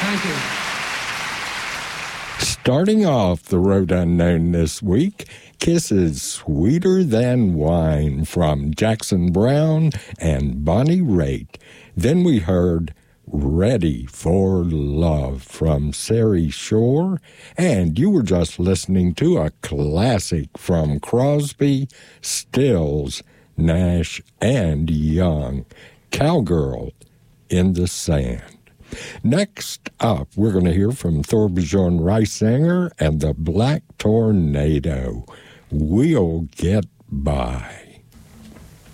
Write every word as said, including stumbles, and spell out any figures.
Thank you. Starting off the Road Unknown this week, Kisses Sweeter Than Wine from Jackson Browne and Bonnie Raitt. Then we heard Ready for Love from Sari Schorr, and you were just listening to a classic from Crosby, Stills, Nash, and Young, Cowgirl in the Sand. Next up, we're going to hear from Thorbjorn Risanger and the Black Tornado, We'll Get By.